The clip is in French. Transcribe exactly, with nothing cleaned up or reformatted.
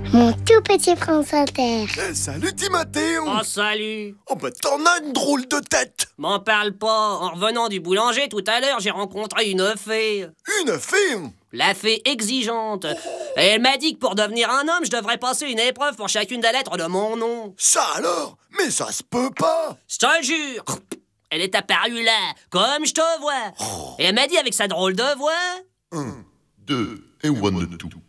Mon tout petit France Inter. Eh, salut Timothée. Oh, salut. Oh bah t'en as une drôle de tête. M'en parle pas. En revenant du boulanger tout à l'heure, j'ai rencontré une fée. Une fée? La fée exigeante. Et elle m'a dit que pour devenir un homme, je devrais passer une épreuve pour chacune des lettres de mon nom. Ça alors? Mais ça se peut pas. Je te le jure. Elle est apparue là, comme je te vois. Et elle m'a dit avec sa drôle de voix... Un, deux et one, two.